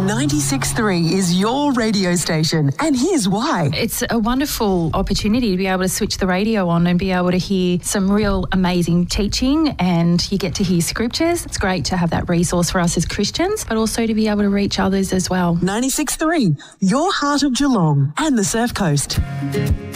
96.3 is your radio station, and here's why. It's a wonderful opportunity to be able to switch the radio on and be able to hear some real amazing teaching, and you get to hear scriptures. It's great to have that resource for us as Christians, but also to be able to reach others as well. 96.3, your heart of Geelong and the Surf Coast.